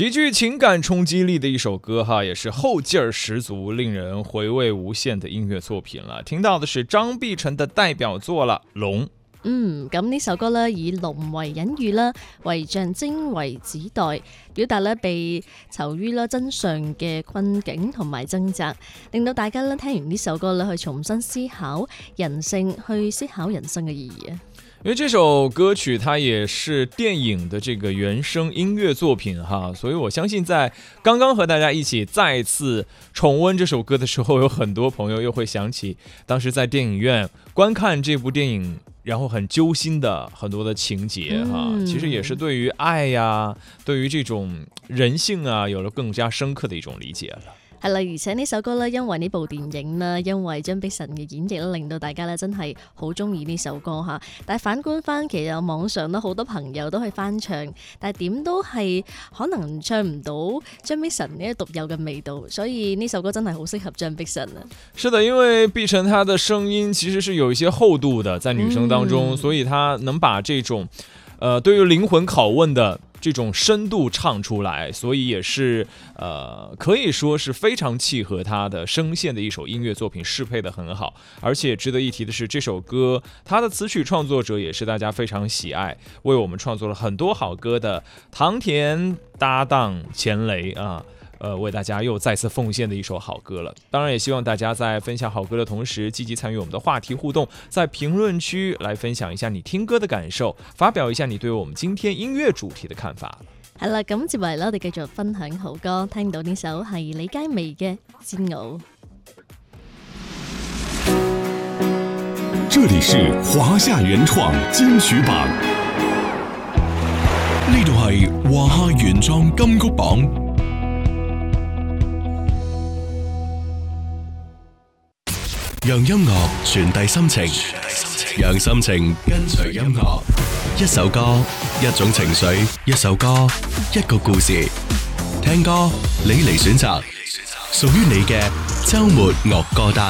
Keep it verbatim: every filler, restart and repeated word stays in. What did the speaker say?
极具情感冲击力的一首歌哈，也是后劲儿十足、令人回味无限的音乐作品了。听到的是張碧晨的代表作了《龍》。 嗯，咁呢首歌咧以龍為隱喻啦，為象徵為指代，表達咧被囚於啦真相嘅困境同埋掙扎，令到大家咧聽完呢首歌咧去重新思考人性，去思考人生嘅意義啊。 因为这首歌曲它也是电影的这个原声音乐作品哈，所以我相信在刚刚和大家一起再次重温这首歌的时候，有很多朋友又会想起当时在电影院观看这部电影，然后很揪心的很多的情节哈，嗯、其实也是對於愛呀，對於這種人性啊，有了更加深刻的一種理解了。 係啦，而且呢首歌咧，因為呢部電影啦，因為張碧晨嘅演繹咧，令到大家咧真係好中意呢首歌嚇。但係反觀翻，其實網上咧好多朋友都去翻唱，但係點都係可能唱唔到張碧晨呢獨有嘅味道，所以呢首歌真係好適合張碧晨啊。 是的，因為碧晨她的聲音其實是有一些厚度的，在女生當中，嗯、所以她能把這種，呃，對於靈魂拷問的這種深度唱出來，所以也是呃可以說是非常契合他的聲線的一首音樂作品，適配得很好。而且值得一提的是，這首歌他的詞曲創作者也是大家非常喜愛，為我們創作了很多好歌的唐田搭檔錢雷啊。呃，為大家又再次奉獻的一首好歌了。當然也希望大家在分享好歌的同時，積極參與我們的話題互動，在評論區來分享一下你聽歌的感受，發表一下你對我們今天音樂主題的看法。 係啦，咁接嚟啦，我哋繼續分享好歌。聽到呢首係李佳薇嘅《煎熬》。 這裡是華夏原創金曲榜，呢度係華夏原創金曲榜。讓音樂傳遞心情，讓心情跟隨音樂。一首歌，一種情緒；一首歌，一個故事。聽歌，你嚟選擇，屬於你嘅週末樂歌單。